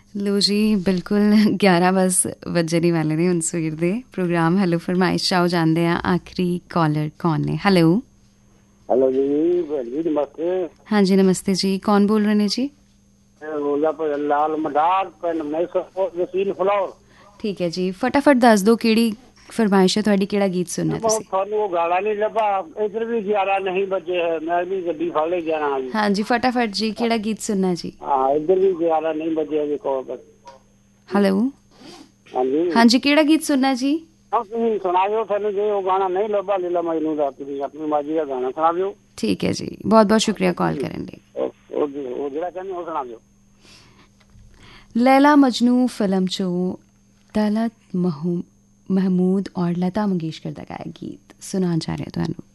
ਲੋ ਜੀ ਬਿਲਕੁਲ 11 ਬਸ ਵੱਜਣ ਹੀ ਵਾਲੇ ਨੇ ਹੁਣ ਸਵੇਰ ਦੇ ਪ੍ਰੋਗਰਾਮ ਹੈਲੋ ਫਰਮਾਇਸ਼ ਚਾਓ ਜਾਂਦੇ ਆ ਆਖਰੀ ਕਾਲਰ ਕੌਣ ਨੇ। ਹੈਲੋ हेलो जी भैन जी नमस्ते। हाँ जी नमस्ते जी, कौन बोल रहे हैं जी? मैं बोला पर लाल मदार पिंड मैसर वसील फ्लावर। ठीक है जी, फटाफट दस दो केड़ी फरमाइश है तुहाडी, केड़ा गीत सुनना तुसी? थानू गाला नहीं लभा, इधर भी 11 नहीं बजे है, मैं भी गड्डी फड़ ले जाना जी। हाँ जी फटाफट जी, केड़ा गीत सुनना जी? हाँ इधर भी 11 नहीं बजे है कॉल कर। हेलो हाँ जी हाँ जी, केड़ा गीत सुनना जी? हाँ तुम सुनाओ, थानू जो वो गाना नहीं लभा लीला मजनू दा, तुम अपनी मर्जी का गाना सुनाओ। ठीक है जी, बहुत बहुत शुक्रिया कॉल करने लिए। वो जेड़ा कहने वो सुनाओ। लैला मजनू फिल्म चो तलत महमूद और लता मंगेशकर दा गाया गीत सुना जा रहा है तुहानू।